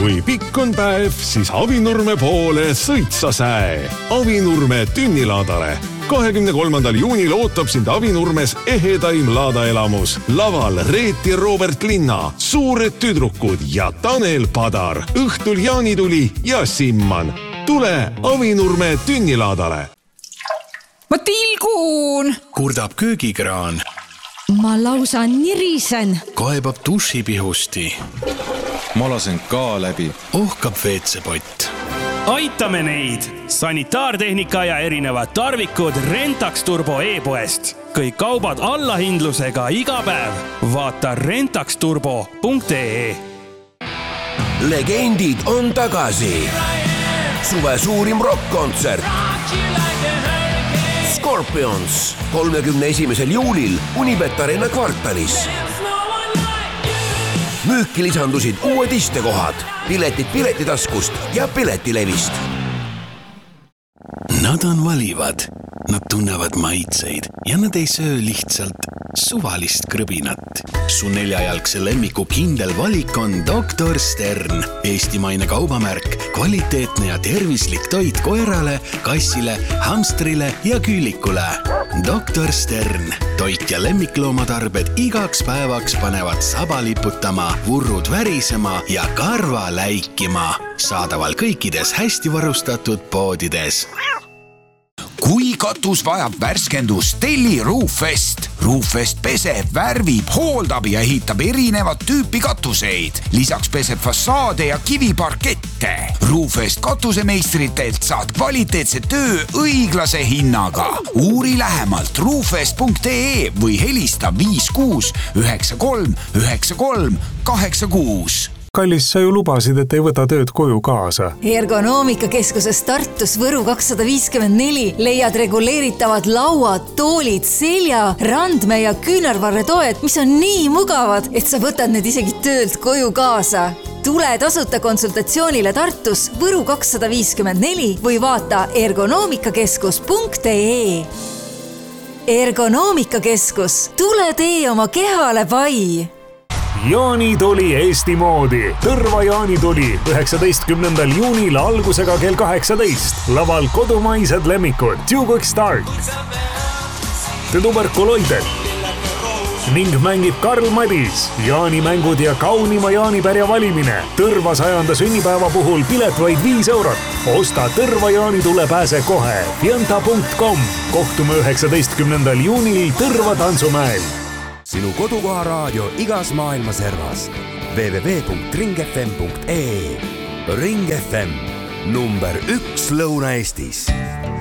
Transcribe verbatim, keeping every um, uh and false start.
Kui pikk on päev, siis Avinurme poole sõitsa säe. Avinurme tünnilaadale. kahekümne kolmandal juunil ootab sind Avinurmes ehedaim laadaelamus. Laval Reet ja Robert Linna, suured tüdrukud ja Tanel Padar. Õhtul Jaanituli ja Simman. Tule Avinurme tünnilaadale. Ma tilgun! Kurdab köögikraan. Ma lausa nirisen. Kaebab dušipihusti. Ma lasen ka läbi. Ohkab veetsepott. Aitame neid! Sanitaartehnika ja erinevad tarvikud Rentax Turbo e-poest. Kõik kaubad allahindlusega iga päev. Vaata rentax turbo punkt ee. Legendid on tagasi. Suve suurim rock-kontsert. Scorpions kolmekümne esimesel juulil Unibet Arena kvartalis. Müüki lisandusid uued istekohad, piletid Piletitaskust ja Piletilevist. Nad on valivad, nad tunnevad maitseid ja nad ei söö lihtsalt suvalist krõbinat. Su neljajalgse lemmiku kindel valik on doktor Stern. Eestimaine kaubamärk, kvaliteetne ja tervislik toit koerale, kassile, hamstrile ja küülikule. doktor Stern. Toit ja lemmikloomatarbed igaks päevaks panevad saba liputama, vurrud värisema ja karva läikima. Saadaval kõikides hästi varustatud poodides. Kui katus vajab värskendust, telli Roofest. Roofest peseb, värvib, hooldab ja ehitab erinevat tüüpi katuseid. Lisaks peseb fassaade ja kiviparkette. Roofest katusemeistritelt saad kvaliteetse töö õiglase hinnaga. Uuri lähemalt roofest punkt ee või helista viis kuus üheksa kolm üheksa kolm kaheksa kuus. Kallis, sa ju lubasid, et ei võta tööd koju kaasa. Ergonoomikakeskuses Tartus Võru kakssada viiskümmend neli leiad reguleeritavad lauad, toolid, selja, randme ja küünarvarretoed, mis on nii mugavad, et sa võtad need isegi töölt koju kaasa. Tule tasuta konsultatsioonile Tartus Võru kakssada viiskümmend neli või vaata ergonoomikakeskus punkt ee. Ergonoomikakeskus, tule tee oma kehale pai! Jaanituli Eesti moodi. Tõrva Jaanituli üheksateistkümnendal juunil algusega kell kaheksateist. Laval kodumaised lemmikud Two Quick Start, The Tuberkuloided ning mängib Karl Madis. Jaanimängud ja kaunima jaanipärja valimine. Tõrva sajanda sünnipäeva puhul pilet vaid viis eurot. Osta Tõrva Jaanitule pääse kohe. Fienta punkt com. Kohtume üheksateistkümnendal juunil Tõrva Tantsumäel. Sinu kodukoha raadio igas maailma servas. w w w punkt ring f m punkt ee. Ring F M, number üks Lõuna-Eestis.